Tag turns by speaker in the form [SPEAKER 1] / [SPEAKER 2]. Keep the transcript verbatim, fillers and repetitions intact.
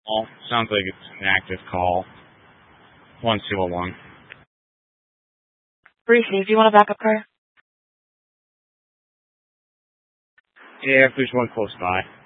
[SPEAKER 1] Well, sounds like it's an active call. one two oh one.
[SPEAKER 2] Receive. Do you want a backup car?
[SPEAKER 1] Yeah, if there's one close by.